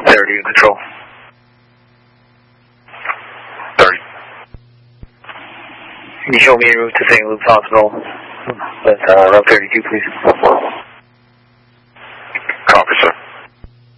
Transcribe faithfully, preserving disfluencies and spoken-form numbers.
thirty in control. thirty. Can you show me your route to Saint Luke's Hospital? That's uh, Route thirty-two, please.